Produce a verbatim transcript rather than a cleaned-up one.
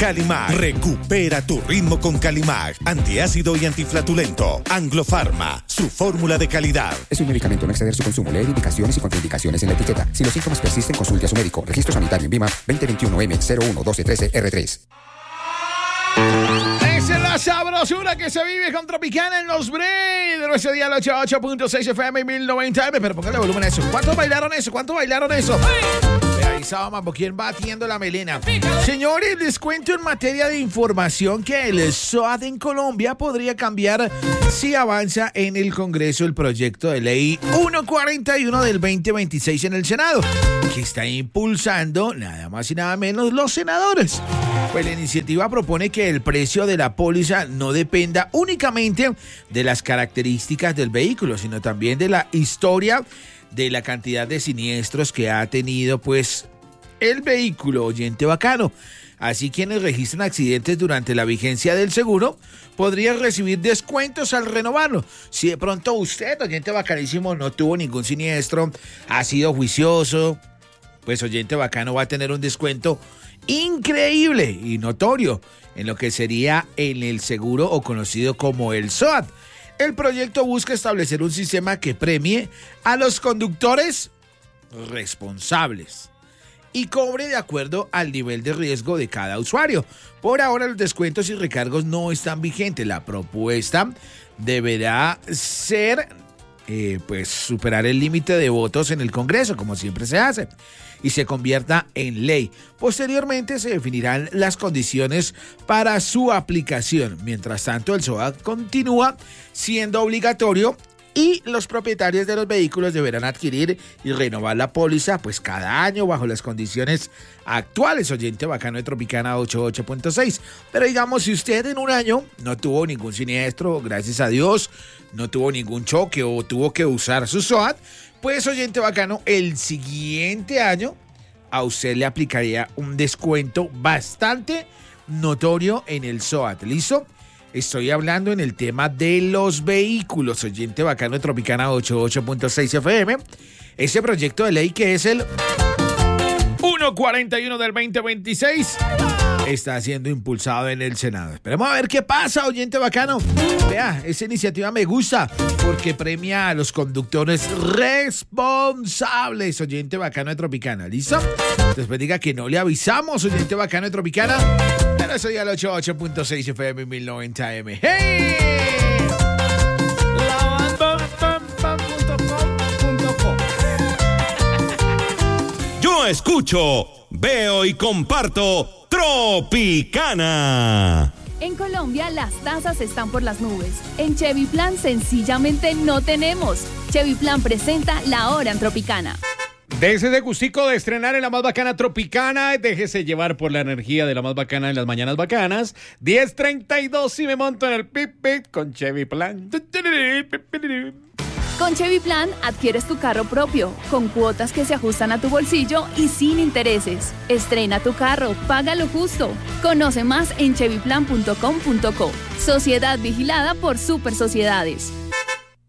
Calimag. Recupera tu ritmo con Calimag. Antiácido y antiflatulento. Anglofarma, su fórmula de calidad. Es un medicamento, no exceder su consumo. Leer indicaciones y contraindicaciones en la etiqueta. Si los síntomas persisten, consulte a su médico. Registro sanitario en VIMA veinte veintiuno M cero uno doce trece R tres. Esa es la sabrosura que se vive con Tropicana en los breaks de nuestro día ochenta y ocho punto seis F M mil noventa M. Pero póngale volumen a eso. ¿Cuántos bailaron eso? ¿Cuántos bailaron eso? Ahí Mambo, ¿quién batiendo la melena? Señores, les cuento en materia de información que el S O A T en Colombia podría cambiar si avanza en el Congreso el proyecto de ley ciento cuarenta y uno del veinte veintiséis en el Senado, que está impulsando nada más y nada menos los senadores. Pues la iniciativa propone que el precio de la póliza no dependa únicamente de las características del vehículo, sino también de la historia, de la cantidad de siniestros que ha tenido pues el vehículo, oyente bacano. Así quienes registran accidentes durante la vigencia del seguro podrían recibir descuentos al renovarlo. Si de pronto usted, oyente bacanísimo, no tuvo ningún siniestro, ha sido juicioso, pues oyente bacano va a tener un descuento increíble y notorio en lo que sería en el seguro o conocido como el S O A T. El proyecto busca establecer un sistema que premie a los conductores responsables y cobre de acuerdo al nivel de riesgo de cada usuario. Por ahora los descuentos y recargos no están vigentes. La propuesta deberá ser eh, pues superar el límite de votos en el Congreso, como siempre se hace, y se convierta en ley. Posteriormente se definirán las condiciones para su aplicación. Mientras tanto, el S O A T continúa siendo obligatorio y los propietarios de los vehículos deberán adquirir y renovar la póliza pues cada año bajo las condiciones actuales, oyente bacano de Tropicana ochenta y ocho punto seis. Pero digamos, si usted en un año no tuvo ningún siniestro, gracias a Dios, no tuvo ningún choque o tuvo que usar su S O A T, pues oyente bacano, el siguiente año a usted le aplicaría un descuento bastante notorio en el S O A T. ¿Listo? Estoy hablando en el tema de los vehículos, oyente bacano de Tropicana ochenta y ocho punto seis F M. Ese proyecto de ley que es el ciento cuarenta y uno del veinte veintiséis está siendo impulsado en el Senado. Esperemos a ver qué pasa, oyente bacano. Vea, esa iniciativa me gusta porque premia a los conductores responsables, oyente bacano de Tropicana. ¿Listo? Después diga que no le avisamos, oyente bacano de Tropicana. Pero soy al ochenta y ocho punto seis F M mil noventa M. ¡Hey! Yo escucho, veo y comparto Tropicana. En Colombia las tasas están por las nubes. En Chevy Plan sencillamente no tenemos. Chevy Plan presenta La Hora en Tropicana. Déjese de gustico de estrenar en la más bacana Tropicana. Déjese llevar por la energía de la más bacana en las mañanas bacanas. diez treinta y dos y me monto en el pip pip con Chevy Plan. Con Chevy Plan adquieres tu carro propio, con cuotas que se ajustan a tu bolsillo y sin intereses. Estrena tu carro, paga lo justo. Conoce más en chevy plan punto com punto co. Sociedad vigilada por Super Sociedades.